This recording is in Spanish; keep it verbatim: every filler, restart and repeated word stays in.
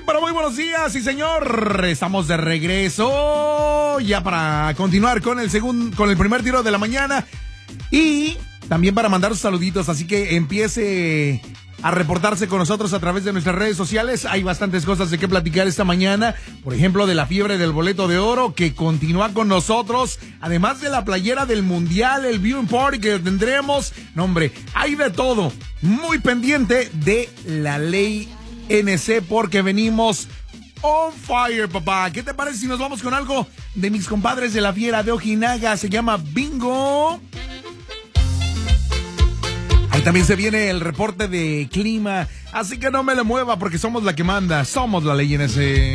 pero muy buenos días, sí señor. Estamos de regreso ya para continuar con el segundo, con el primer tiro de la mañana y también para mandar sus saluditos, así que empiece a reportarse con nosotros a través de nuestras redes sociales. Hay bastantes cosas de qué platicar esta mañana, por ejemplo, de la fiebre del boleto de oro que continúa con nosotros, además de la playera del mundial, el viewing party que tendremos. No, hombre, hay de todo. Muy pendiente de la ley N C porque venimos on fire, papá. ¿Qué te parece si nos vamos con algo de mis compadres de la fiera de Ojinaga? Se llama Bingo. Ahí también se viene el reporte de clima, así que no me le mueva porque somos la que manda, somos la ley N C.